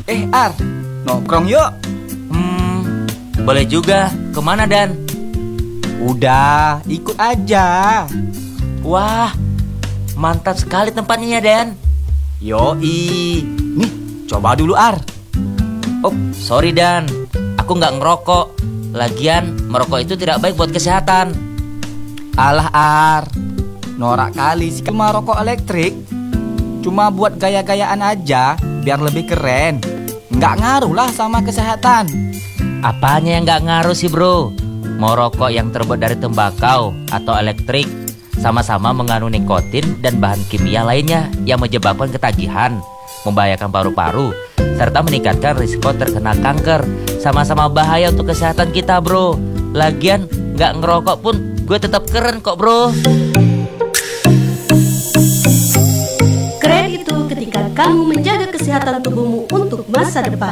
Ar, nongkrong yuk. Boleh juga. Kemana, Dan? Udah, ikut aja. Wah, mantap sekali tempatnya ya, Dan. Yoi. Nih, coba dulu, Ar. Oh, sorry, Dan. Aku nggak ngerokok. Lagian, merokok itu tidak baik buat kesehatan. Alah, Ar. Norak kali sih cuma rokok elektrik. Cuma buat gaya-gayaan aja, biar lebih keren. Nggak ngaruh lah sama kesehatan. Apanya yang nggak ngaruh sih, bro? Mau rokok yang terbuat dari tembakau atau elektrik, sama-sama mengandung nikotin dan bahan kimia lainnya yang menyebabkan ketagihan, membahayakan paru-paru, serta meningkatkan risiko terkena kanker. Sama-sama bahaya untuk kesehatan kita, bro. Lagian nggak ngerokok pun gue tetap keren kok, bro. Keren itu ketika kamu menjaga kesehatan tubuhmu untuk masa depan.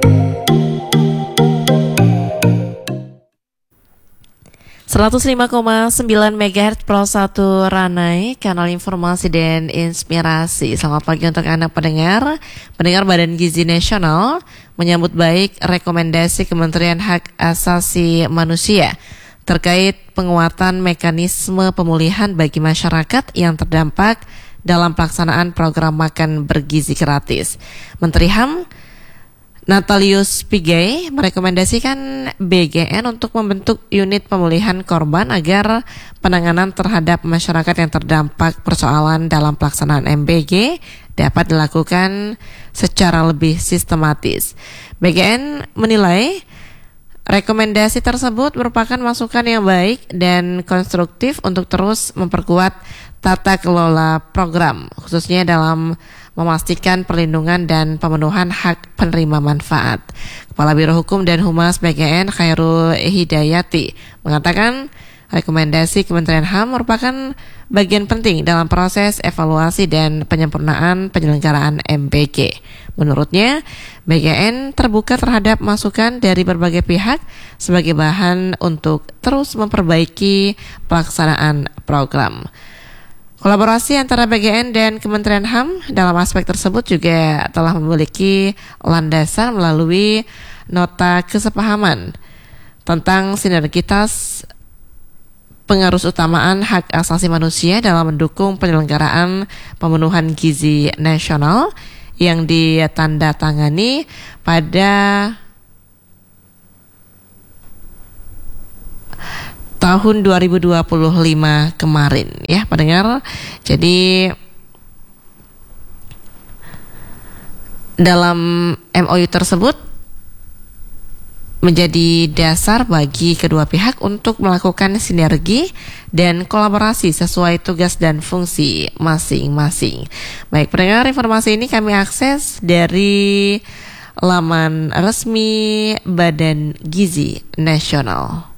...105,9 MHz Pro 1 Ranai, kanal informasi dan inspirasi. Selamat pagi untuk Anda pendengar Badan Gizi Nasional menyambut baik rekomendasi Kementerian Hak Asasi Manusia terkait penguatan mekanisme pemulihan bagi masyarakat yang terdampak dalam pelaksanaan program makan bergizi gratis. Menteri HAM Natalius Pigai merekomendasikan BGN untuk membentuk unit pemulihan korban agar penanganan terhadap masyarakat yang terdampak persoalan dalam pelaksanaan MBG dapat dilakukan secara lebih sistematis. BGN menilai rekomendasi tersebut merupakan masukan yang baik dan konstruktif untuk terus memperkuat tata kelola program, khususnya dalam memastikan perlindungan dan pemenuhan hak penerima manfaat. Kepala Biro Hukum dan Humas BGN Khairul Hidayati mengatakan rekomendasi Kementerian HAM merupakan bagian penting dalam proses evaluasi dan penyempurnaan penyelenggaraan MBG. Menurutnya, BGN terbuka terhadap masukan dari berbagai pihak sebagai bahan untuk terus memperbaiki pelaksanaan program. Kolaborasi antara BGN dan Kementerian HAM dalam aspek tersebut juga telah memiliki landasan melalui nota kesepahaman tentang sinergitas pengarusutamaan hak asasi manusia dalam mendukung penyelenggaraan pemenuhan gizi nasional yang ditandatangani pada tahun 2025 kemarin ya pendengar. Jadi dalam MOU tersebut menjadi dasar bagi kedua pihak untuk melakukan sinergi dan kolaborasi sesuai tugas dan fungsi masing-masing. Baik pendengar, informasi ini kami akses dari laman resmi Badan Gizi Nasional.